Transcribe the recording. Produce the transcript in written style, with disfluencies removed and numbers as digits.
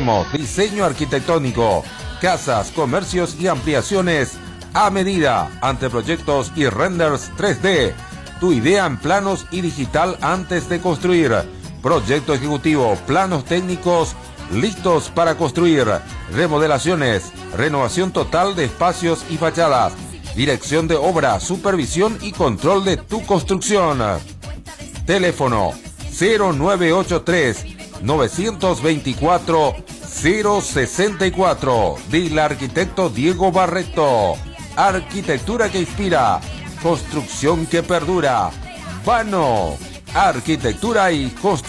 Ofrecemos diseño arquitectónico, casas, comercios y ampliaciones a medida, anteproyectos y renders 3D. Tu idea en planos y digital antes de construir. Proyecto ejecutivo, planos técnicos listos para construir. Remodelaciones, renovación total de espacios y fachadas. Dirección de obra, supervisión y control de tu construcción. Teléfono 0983 924 064 del arquitecto Diego Barreto. Arquitectura que inspira, construcción que perdura. Vano, arquitectura y construcción.